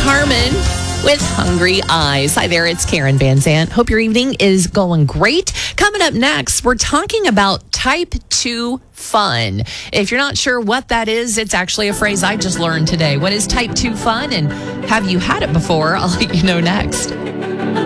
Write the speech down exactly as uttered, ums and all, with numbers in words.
Carmen with Hungry Eyes. Hi there, it's Karen Van Zant. Hope your evening is going great. Coming up next, we're talking about type two fun. If you're not sure what that is, it's actually a phrase I just learned today. What is type two fun, and have you had it before? I'll let you know next.